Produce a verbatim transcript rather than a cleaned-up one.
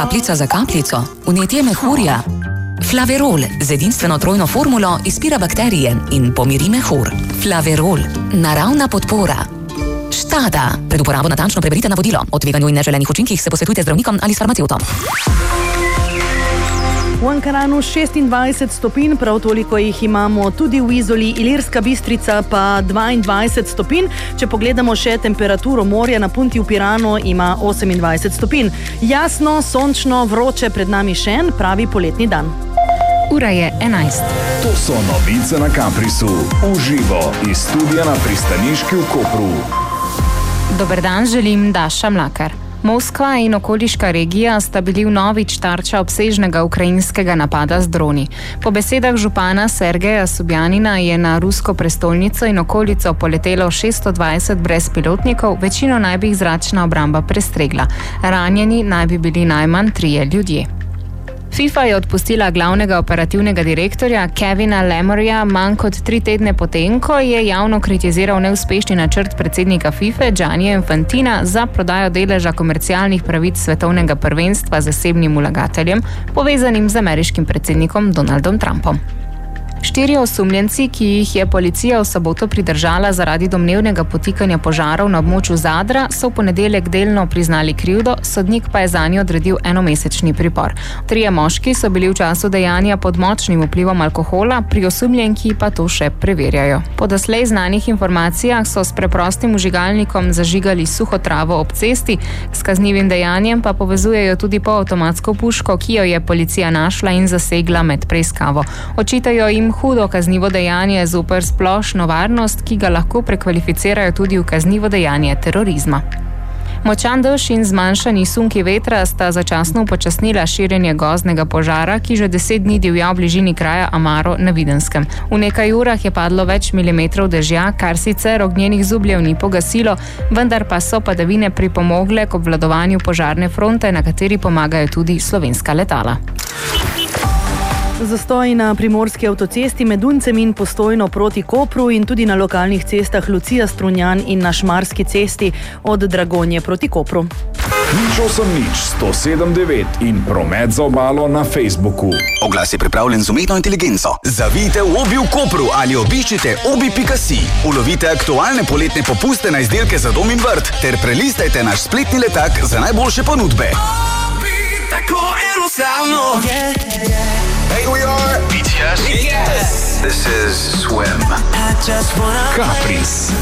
Kapljica za kapljico, vnetje mehurja. Flaverol z edinstveno trojno formulo izpira bakterije in pomiri mehur. Flaverol, naravna podpora. Štada. Pred uporabo natančno preberite navodilo. O tveganju in neželenih učinkih se posvetujte z zdravnikom ali s farmacevtom. V Ankaranu šestindvajset stopinj, prav toliko jih imamo tudi v Izoli, Ilirska Bistrica pa dvaindvajset stopinj. Če pogledamo še temperaturo morja na Punti v Piranu, ima osemindvajset stopinj. Jasno, sončno, vroče, pred nami še en pravi poletni dan. Ura je enajst. To so novice na Caprisu. Uživo iz studia na pristaniški v Kopru. Dober dan, želim Daša Mlakar. Moskva in okoliška regija sta bili vnovič tarča obsežnega ukrajinskega napada z droni. Po besedah župana Sergeja Subjanina je na rusko prestolnico in okolico poletelo šeststo dvajset brezpilotnikov, večino naj bi jih zračna obramba prestregla. Ranjeni naj bi bili najmanj trije ljudje. FIFA je odpustila glavnega operativnega direktorja Kevina Lemorja manj kot tri tedne potem, ko je javno kritiziral neuspešni načrt predsednika FIFA Giannija Infantina za prodajo deleža komercialnih pravic svetovnega prvenstva zasebnim vlagateljem, povezanim z ameriškim predsednikom Donaldom Trumpom. Štirje osumljenci, ki jih je policija v soboto pridržala zaradi domnevnega potikanja požarov na območju Zadra, so v ponedeljek delno priznali krivdo, sodnik pa je zanje odredil enomesečni pripor. Trije moški so bili v času dejanja pod močnim vplivom alkohola, pri osumljenki pa to še preverjajo. Po doslej znanih informacijah so s preprostim vžigalnikom zažigali suho travo ob cesti, s kaznivim dejanjem pa povezujejo tudi polavtomatsko puško, ki jo je policija našla in zasegla med preiskavo. Očitajo jim hudo kaznivo dejanje zoper splošno varnost, ki ga lahko prekvalificirajo tudi v kaznivo dejanje terorizma. Močan dež in zmanjšani sunki vetra sta začasno upočasnila širjenje gozdnega požara, ki že deset dni divja v bližini kraja Amaro na Videnskem. V nekaj urah je padlo več milimetrov dežja, kar sicer ognjenih zubljev ni pogasilo, vendar pa so padavine pripomogle k obvladovanju požarne fronte, na kateri pomagajo tudi slovenska letala. Zastoj na primorski avtocesti med Uncem in Postojno proti Kopru in tudi na lokalnih cestah Lucija Strunjan in na Šmarski cesti od Dragonje proti Kopru. Nič osem nič sto sedem devet in promet za obalo na Facebooku. Oglas je pripravljen z umetno inteligenco. Zavijte v Obi v Kopru ali obiščite obi pika si. Ulovite aktualne poletne popuste na izdelke za dom in vrt ter prelistajte naš spletni letak za najboljše ponudbe. Obi, tako enostavno. Yeah, yeah. Hey, we are B T S. Yes. This is Swim. Caprice.